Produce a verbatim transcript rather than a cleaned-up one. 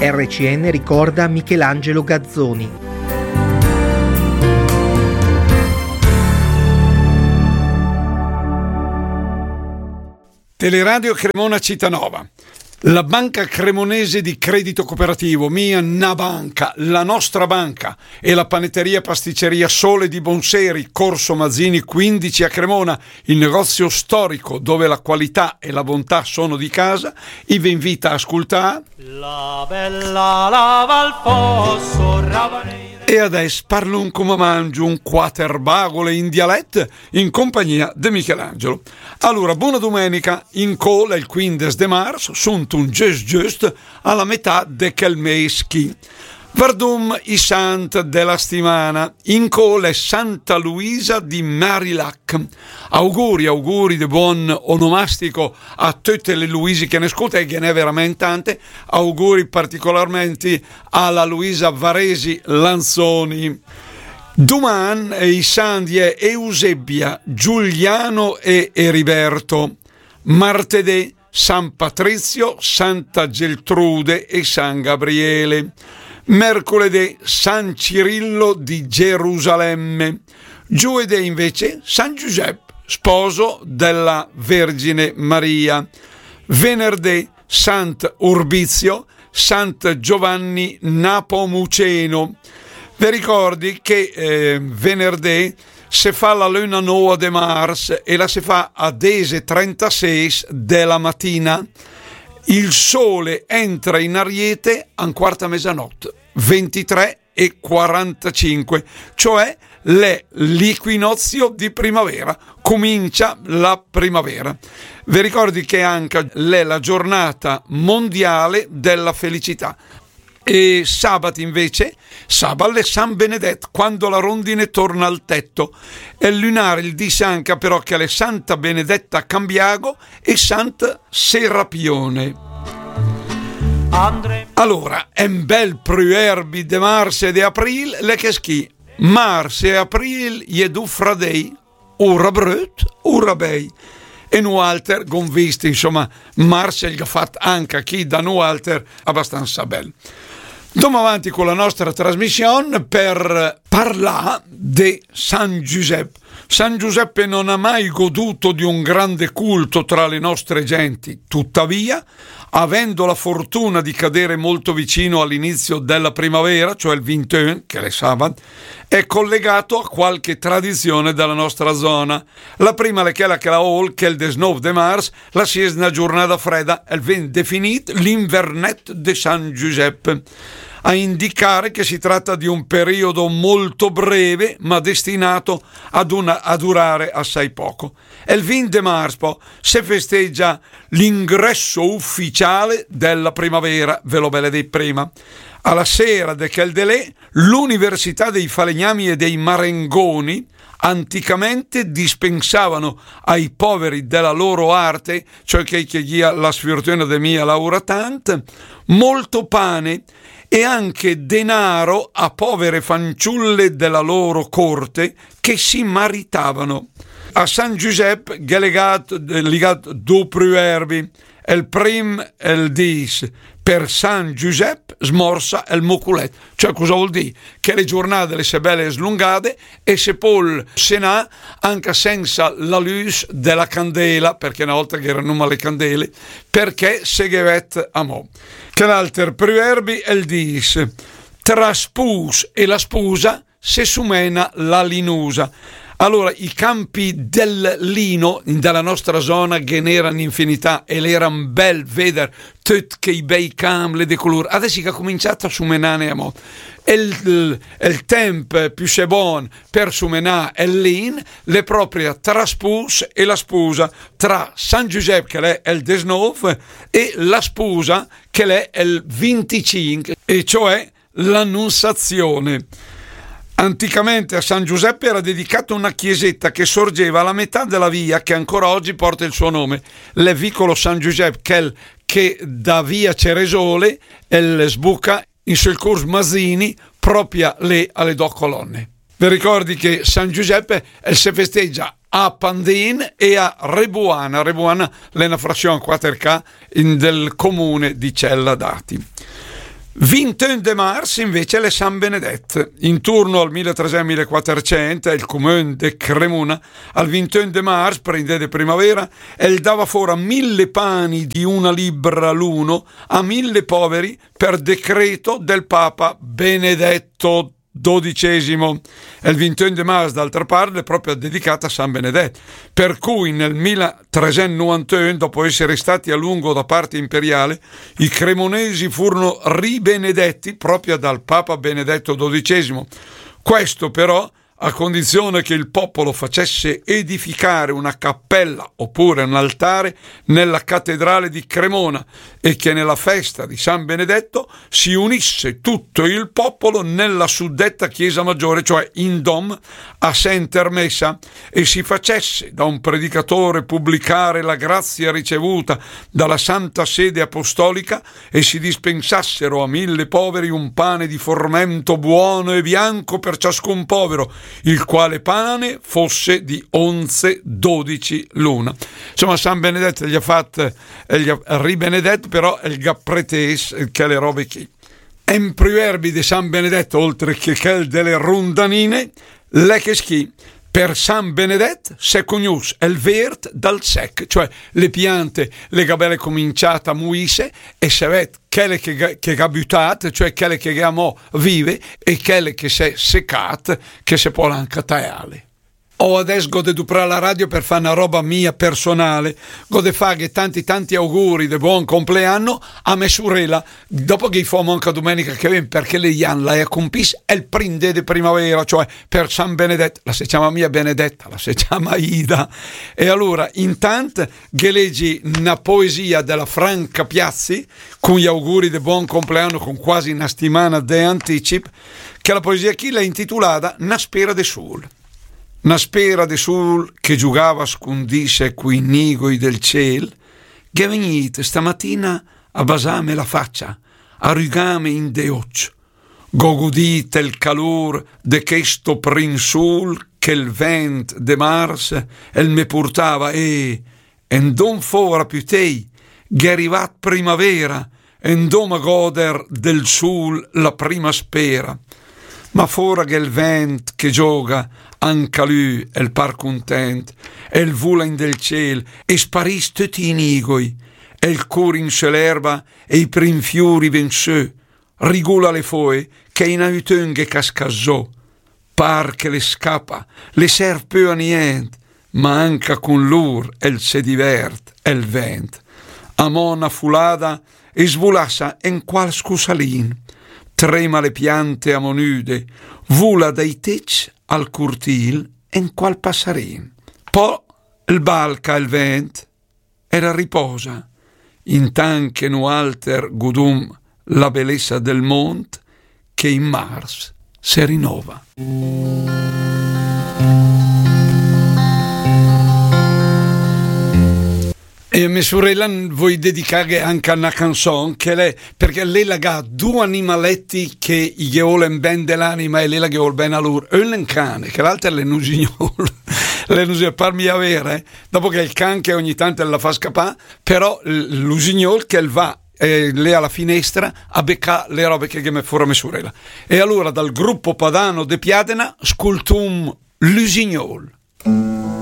R C N ricorda Michelangelo Gazzoni. Teleradio Cremona Cittadinova. La banca cremonese di credito cooperativo, mia na banca, la nostra banca, e la panetteria pasticceria Sole di Bonseri, Corso Mazzini quindici a Cremona, il negozio storico dove la qualità e la bontà sono di casa, vi invita a ascoltare La bella lava al fosso ravanere. E adesso parlo un come mangio, un quaterbagole in dialetto in compagnia di Michelangelo. Allora, buona domenica, in cola il quindici de mars, sunt un just just alla metà de quel mese. Vardum i sant della settimana, in cola è Santa Luisa di Marillac. Auguri, auguri di buon onomastico a tutte le Luisi che ne ascolta, e che ne è veramente tante. Auguri particolarmente alla Luisa Varesi Lanzoni. Domani i santi è Eusebia, Giuliano e Eriberto. Martedì San Patrizio, Santa Geltrude e San Gabriele. Mercoledì San Cirillo di Gerusalemme. Giovedì invece San Giuseppe, sposo della Vergine Maria. Venerdì Sant'Urbizio, Sant Giovanni Napomuceno. Vi ricordi che eh, venerdì si fa la luna nuova de Mars e la si fa a dese trentasei della mattina. Il sole entra in Ariete a un quarto a mezzanotte, ventitré e quarantacinque, cioè l'è l'equinozio di primavera, comincia la primavera. Vi ricordi che anche l'è la giornata mondiale della felicità. E sabato invece, sabato è San Benedetto, quando la rondine torna al tetto. E il lunare il dice anche però che è Santa Benedetta Cambiago e Santa Serapione. Andre. Allora, è un bel proverbi de mars e de april, le che schi. Mars e april je du fradei, ora brut, ora bei. E Nualter, gonvisti, insomma, Mars gli ha fatto anche a chi da Nualter abbastanza bel. Andiamo avanti con la nostra trasmissione per parlare di San Giuseppe. San Giuseppe non ha mai goduto di un grande culto tra le nostre genti, tuttavia, avendo la fortuna di cadere molto vicino all'inizio della primavera, cioè il ventuno, che è sabato, è collegato a qualche tradizione della nostra zona. La prima è quella che la Hall, che è il diciannove de mars, la si è una giornata fredda, e viene definita l'invernet de San Giuseppe, a indicare che si tratta di un periodo molto breve ma destinato ad una, a durare assai poco. E il venti de marzo si festeggia l'ingresso ufficiale della primavera, ve lo ve dei prima. Alla sera de quel delè, l'Università dei Falegnami e dei Marengoni anticamente dispensavano ai poveri della loro arte, cioè che chi ha la sfortuna de mia lauratante, molto pane e anche denaro a povere fanciulle della loro corte che si maritavano. A San Giuseppe è legato, legato due proverbi. Il prim e il dis, per San Giuseppe smorsa il moculet. Cioè cosa vuol dire? Che le giornate le se belle slungate e se poi se n'ha anche senza la luce della candela, perché una volta che erano le candele, perché se gevet a mo'. Che l'altro proverbi è il dis, tra spus e la sposa se sumena la linusa. Allora, i campi del lino della nostra zona che ne erano infinità e l'erano bel vedere tutti che i bei campi di colore. Adesso che ha cominciato a sumenare a mo'. E il, il tempo più se buono per sumenare il lin, le proprie tra spus e la sposa, tra San Giuseppe che è il diciannove e la sposa che è il venticinque, e cioè l'annunziazione. Anticamente a San Giuseppe era dedicata una chiesetta che sorgeva alla metà della via che ancora oggi porta il suo nome, il vicolo San Giuseppe, che, che da via Ceresole e sbuca in sul corso Mazzini proprio lì alle due colonne. Vi ricordi che San Giuseppe si festeggia a Pandin e a Rebuana. Rebuana è una frazione quattro K del comune di Cella d'Ati. ventuno de mars invece le San Benedette, intorno al milletrecento-millequattrocento il comune de Cremona al ventuno de mars prende de primavera e il dava fuori mille pani di una libra l'uno a mille poveri per decreto del Papa Benedetto dodicesimo. E il ventuno de mars d'altra parte è proprio dedicata a San Benedetto, per cui nel milletrecentonovantuno, dopo essere stati a lungo da parte imperiale, i cremonesi furono ribenedetti proprio dal Papa Benedetto dodicesimo. Questo però a condizione che il popolo facesse edificare una cappella oppure un altare nella cattedrale di Cremona e che nella festa di San Benedetto si unisse tutto il popolo nella suddetta chiesa maggiore, cioè in dom a Sant'Ermessa, e si facesse da un predicatore pubblicare la grazia ricevuta dalla Santa Sede Apostolica e si dispensassero a mille poveri un pane di formento buono e bianco per ciascun povero, il quale pane fosse di onze dodici l'una. Insomma, San Benedetto gli ha fatto, gli ha ribenedetto, però il gappretes che le robe chi. En proverbi di San Benedetto, oltre che quel delle rondanine, le che schi per San Benedetto se cognos il vert dal sec, cioè le piante, le gabelle cominciate a muise e se vet quelle che che gabutate, cioè quelle che gamo vive e quelle che se secate che se può anche tagliare. O adesso gode dupra la radio per fare una roba mia personale, gode fare tanti tanti auguri di buon compleanno a mia sorella, dopo che famo anche domenica che viene, perché lei la è compis è il prinde di primavera, cioè per San Benedetto, la si chiama mia Benedetta, la si chiama Ida. E allora intanto che leggi una poesia della Franca Piazzi con gli auguri di buon compleanno con quasi una settimana di anticipo, che la poesia chi l'ha intitolata Una spera de sul. Una spera de sul che giocava scundisse qui nigoi del ciel, che venite stamattina a basame la faccia, a rugame in de occhi, gogodite il calor de questo prinsul che il vent de mars el me portava e en don fora più tei, che arrivat primavera, en doma goder del sul la prima spera. Ma fora che il vent che gioca, anche lui è il par content, e il vula in del ciel, e sparis tutti i nigoi, e il cor in se l'erba, e i prim fiori vensù, rigula le foe, che in aiutunghe cascazzò, par che le scappa, le serve più a niente, ma anche con lur el se divert, el vent. A mona fulada, e svulassa en qual scusalin, trema le piante amonude, vula dai tec al curtil en qual passarin. Po' il balca il vent era riposa, intan che nu alter gudum la bellezza del mont che in mars se rinnova. E mia sorella vuoi dedicare anche a una canzone che lei, perché lei ha due animaletti che gli vogliono bene dell'anima e lei la vuole bene a loro. Uno è un cane, che l'altro è l'usignolo. L'usignolo parmi avere, dopo che il cane che ogni tanto la fa scappare, però l'usignolo che va eh, lei alla finestra a beccare le robe che mi fuori mia sorella. E allora dal gruppo padano de Piadena scultum l'usignolo.